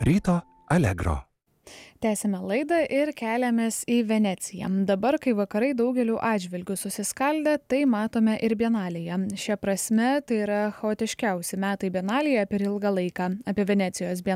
Ryto Allegro. Tęsime laidą ir keliamės į Veneciją. Dabar, kai vakarai daugeliu atžvilgių susiskaldę, tai matome ir Bienalėje. Šia prasme, tai yra chaotiškiausi metai Bienalėje per ilgą laiką. Apie Venecijos